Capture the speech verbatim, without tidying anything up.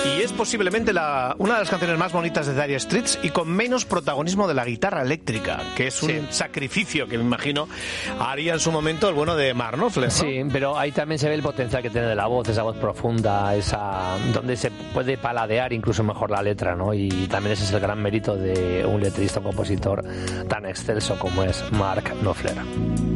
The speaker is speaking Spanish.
Y es posiblemente la, una de las canciones más bonitas de Dire Straits y con menos protagonismo de la guitarra eléctrica, que es un sí. sacrificio que me imagino haría en su momento el bueno de Mark Knopfler, ¿no? Sí, pero ahí también se ve el potencial que tiene de la voz, esa voz profunda, esa donde se puede paladear incluso mejor la letra, ¿no? Y también ese es el gran mérito de un letrista o compositor tan excelso como es Mark Knopfler.